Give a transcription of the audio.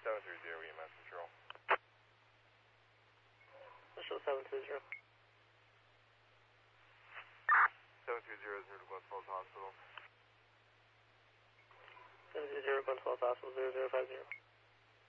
730 EMS control. Initial 720. 720 is here to Glen Falls Hospital. 720 Glen Falls Hospital 0050.